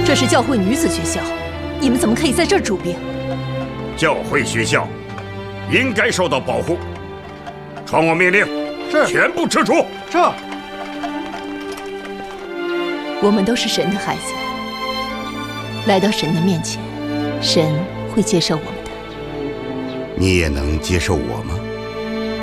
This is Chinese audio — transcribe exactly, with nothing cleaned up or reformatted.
这是教会女子学校，你们怎么可以在这儿驻兵？ 教会学校应该受到保护。传我命令， 是， 全部撤出。 是。 我们都是神的孩子，来到神的面前，神会接受我们的。 你也能接受我吗？